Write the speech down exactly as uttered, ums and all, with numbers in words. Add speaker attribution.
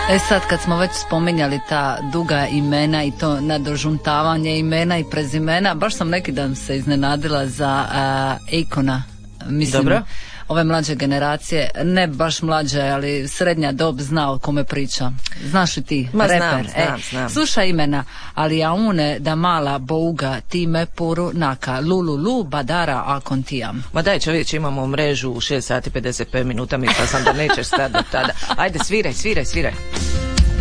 Speaker 1: E sad kad smo već spominjali ta duga imena i to nadožuntavanje imena i prezimena, baš sam neki dan se iznenadila za uh, Akona. Mislim, dobro. Ove mlađe generacije, ne baš mlađe, ali srednja dob zna o kome priča. Znaš li ti,
Speaker 2: Ma,
Speaker 1: reper?
Speaker 2: Znam, znam,
Speaker 1: e,
Speaker 2: znam.
Speaker 1: Slušaj imena, ali aune da mala bouga time puru naka lulu lu badara a kontijam.
Speaker 2: Ma daj čovječe, imamo mrežu u šest sati pedeset pet minuta, mislila sam da nećeš stati do tada. Ajde, sviraj, sviraj, sviraj.